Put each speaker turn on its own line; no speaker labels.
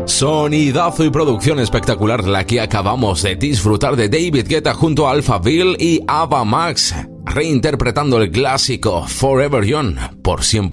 Sonidazo y producción espectacular la que acabamos de disfrutar de David Guetta junto a Alphaville y Ava Max, reinterpretando el clásico Forever Young, por siempre